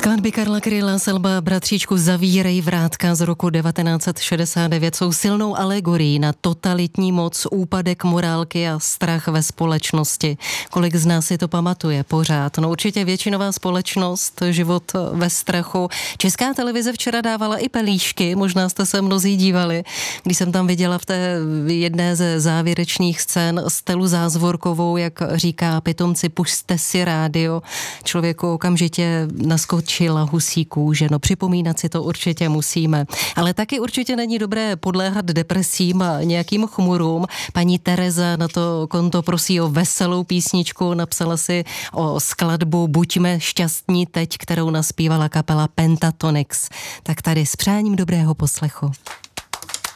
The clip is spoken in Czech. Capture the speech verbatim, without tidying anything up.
Skladby Karla Kryla z alba Bratříčku Zavírej vrátka z roku devatenáct set šedesát devět jsou silnou alegorií na totalitní moc, úpadek morálky a strach ve společnosti. Kolik z nás si to pamatuje pořád? No určitě většinová společnost, život ve strachu. Česká televize včera dávala i pelíšky, možná jste se mnozí dívali, když jsem tam viděla v té jedné ze závěrečných scén Stelu Zázvorkovou, jak říká pitomci, pusťte si rádio. Člověku okamžitě naskočila husí kůže. No připomínat si to určitě musíme. Ale taky určitě není dobré podléhat depresím a nějakým chmurům. Paní Tereza na to konto prosí o veselou písničku, napsala si o skladbu Buďme šťastní teď, kterou naspívala kapela Pentatonix. Tak tady s přáním dobrého poslechu.